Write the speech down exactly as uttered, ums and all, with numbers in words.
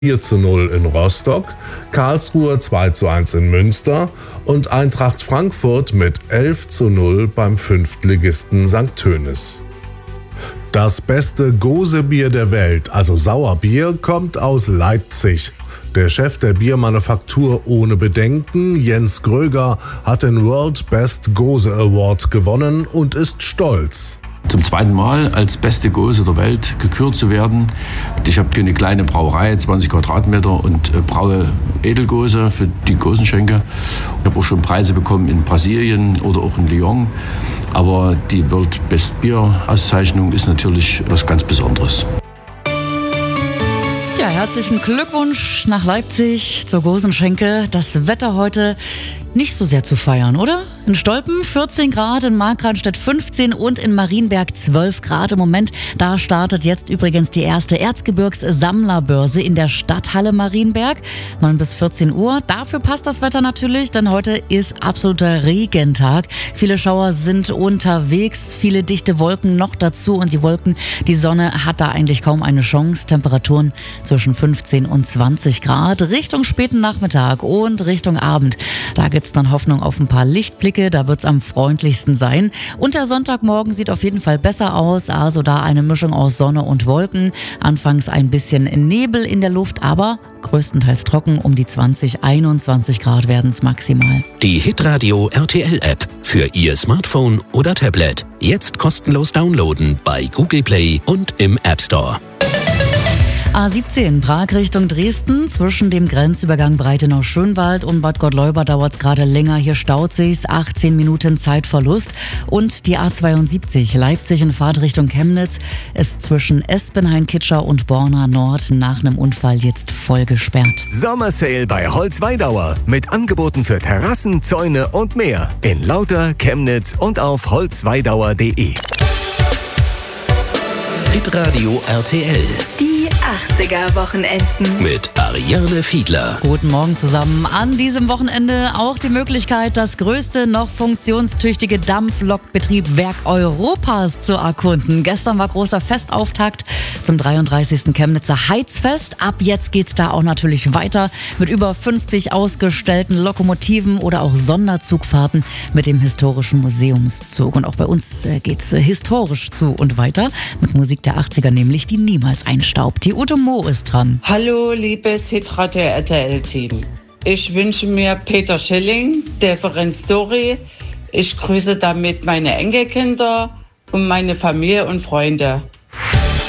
vier zu null in Rostock, Karlsruhe zwei zu eins in Münster und Eintracht Frankfurt mit elf zu null beim Fünftligisten Sankt Tönis. Das beste Gose-Bier der Welt, also Sauerbier, kommt aus Leipzig. Der Chef der Biermanufaktur Ohne Bedenken, Jens Gröger, hat den World Best Gose Award gewonnen und ist stolz. Zum zweiten Mal als beste Gose der Welt gekürt zu werden. Ich habe hier eine kleine Brauerei, zwanzig Quadratmeter, und braue Edelgose für die Gosenschenke. Ich habe auch schon Preise bekommen in Brasilien oder auch in Lyon. Aber die World Best Beer Auszeichnung ist natürlich was ganz Besonderes. Ja, herzlichen Glückwunsch nach Leipzig zur Gosenschenke. Das Wetter heute nicht so sehr zu feiern, oder? In Stolpen vierzehn Grad, in Markranstädt fünfzehn und in Marienberg zwölf Grad im Moment. Da startet jetzt übrigens die erste Erzgebirgs-Sammlerbörse in der Stadthalle Marienberg. neun bis vierzehn Uhr. Dafür passt das Wetter natürlich, denn heute ist absoluter Regentag. Viele Schauer sind unterwegs, viele dichte Wolken noch dazu und die Wolken, die Sonne hat da eigentlich kaum eine Chance. Temperaturen zwischen fünfzehn und zwanzig Grad. Richtung späten Nachmittag und Richtung Abend. Da gibt es dann Hoffnung auf ein paar Lichtblicke. Da wird es am freundlichsten sein. Und der Sonntagmorgen sieht auf jeden Fall besser aus. Also da eine Mischung aus Sonne und Wolken. Anfangs ein bisschen Nebel in der Luft, aber größtenteils trocken. Um die zwanzig, einundzwanzig Grad werden es maximal. Die Hitradio R T L App für Ihr Smartphone oder Tablet. Jetzt kostenlos downloaden bei Google Play und im App Store. A siebzehn, Prag Richtung Dresden. Zwischen dem Grenzübergang Breitenau-Schönwald und Bad Gottleuba dauert es gerade länger. Hier staut sich's, achtzehn Minuten Zeitverlust. Und die A zweiundsiebzig, Leipzig in Fahrtrichtung Chemnitz, ist zwischen Espenhain-Kitscher und Borna Nord nach einem Unfall jetzt voll gesperrt. Sommersale bei Holzweidauer mit Angeboten für Terrassen, Zäune und mehr. In Lauter, Chemnitz und auf holzweidauer punkt de. Hitradio R T L. Die achtziger-Wochenenden. Mit Ariane Fiedler. Guten Morgen zusammen. An diesem Wochenende auch die Möglichkeit, das größte noch funktionstüchtige Dampflokbetriebwerk Europas zu erkunden. Gestern war großer Festauftakt zum dreiunddreißigsten Chemnitzer Heizfest. Ab jetzt geht's da auch natürlich weiter mit über fünfzig ausgestellten Lokomotiven oder auch Sonderzugfahrten mit dem historischen Museumszug. Und auch bei uns geht's historisch zu und weiter mit Musik der achtziger, nämlich die niemals einstaubt. Die Ute Mo ist dran. Hallo, liebes Hitradio R T L-Team. Ich wünsche mir Peter Schilling, Different Story. Ich grüße damit meine Enkelkinder und meine Familie und Freunde.